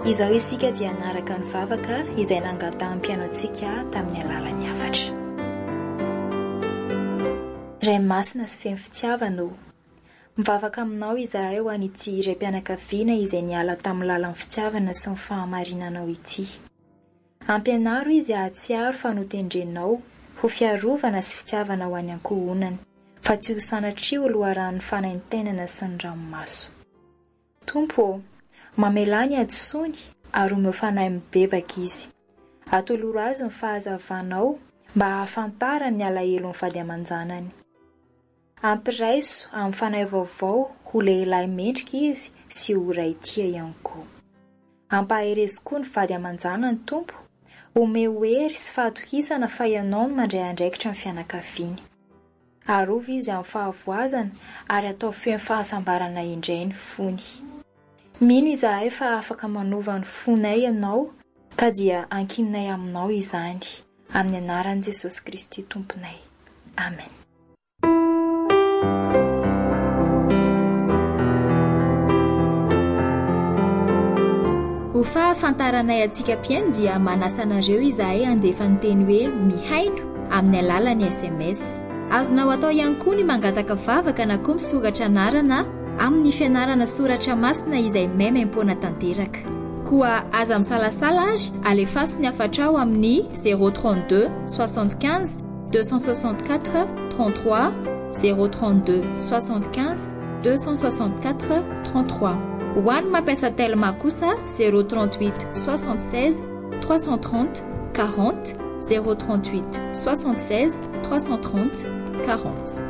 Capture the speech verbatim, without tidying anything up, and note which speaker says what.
Speaker 1: Izaho isika dia naraka ny vavaka izay nangataham-piano antsika tamin'ny alalan'ny hafatra. Ray masina sy feno fitiavana mivavaka aminao izahay ho an'ity iray mpianakaviana izay niala tamin'ny lalan'ny fitiavana sy ny fahamarinanao ity. Ampianaro izy ahatsiaro fa notendrenao ho fiarovana sy fitiavana ho any ankohonany, fa tsy ho sanatria ho loharan'ny fanaintenana sy ny ranomaso. Tompo, mamelany adsony ary omeo fanahy mibebaka izy. Atoloro azy ny fahazavanao mba hahafantarany ny alahelo ny vady aman-janany. Ampiraiso amin'ny fanahy vaovao ho lehilahy mendrika izy sy ho ray tia ihany koa. Ampaherezy koa ny vady aman-janany tompo, omeo hery sy fahatokisana fa ianao no mandray andraikitra ny fianakaviany. Arova izy amin'ny fahavoazana ary atao feno fahasambarana indray ny fony. Mino izahay fa afaka manova ny fonay ianao ka dia ankinay aminao izany. Amin'ny anaran'i Jesosy Kristy Tomponay. Amen. Ho fahafantaranay antsika mpiaino dia manasa anareo izahay handefa ny teny hoe mihaino amin'ny alalan'ny S M S. Azonao atao ihany koa ny mangataka vavaka na koa misoratra anarana amin'ny fianarana soratra masina izay maimaimpona tanteraka. Koa aza misalasala ary alefaso ny afatrao amin'ny zéro trente-deux soixante-quinze deux cent soixante-quatre trente-trois zéro trente-deux soixante-quinze deux cent soixante-quatre trente-trois. Ho an'ny mampiasa telma kosa zéro trente-huit soixante-seize trois cent trente quarante zéro trente-huit soixante-seize trois cent trente quarante.